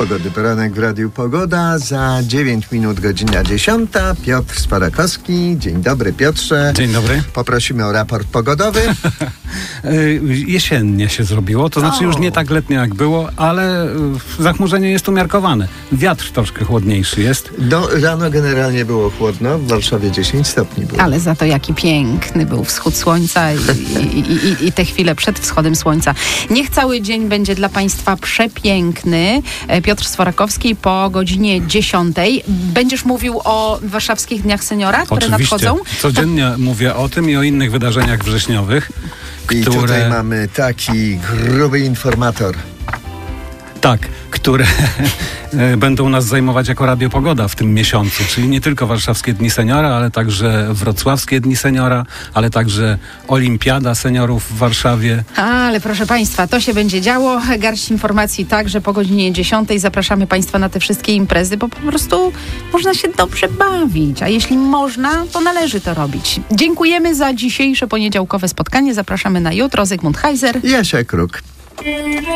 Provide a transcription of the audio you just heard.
Pogody poranek w Radiu Pogoda. Za 9 minut godzina 10. Piotr Sparakowski. Dzień dobry, Piotrze. Dzień dobry. Poprosimy o raport pogodowy. Jesiennie się zrobiło, to znaczy już nie tak letnio jak było, ale zachmurzenie jest umiarkowane. Wiatr troszkę chłodniejszy jest. Rano generalnie było chłodno, w Warszawie 10 stopni było. Ale za to jaki piękny był wschód słońca i te chwile przed wschodem słońca. Niech cały dzień będzie dla Państwa przepiękny. Piotr Sparakowski po godzinie 10. Będziesz mówił o warszawskich Dniach Seniora, które nadchodzą? Codziennie mówię o tym i o innych wydarzeniach wrześniowych, I tutaj mamy taki gruby informator. Tak, które będą nas zajmować jako Radio Pogoda w tym miesiącu, czyli nie tylko Warszawskie Dni Seniora, ale także Wrocławskie Dni Seniora, ale także Olimpiada Seniorów w Warszawie. Ale proszę Państwa, to się będzie działo. Garść informacji także po godzinie 10. Zapraszamy Państwa na te wszystkie imprezy, bo po prostu można się dobrze bawić, a jeśli można, to należy to robić. Dziękujemy za dzisiejsze poniedziałkowe spotkanie. Zapraszamy na jutro. Zygmunt Heiser. Jasia Kruk.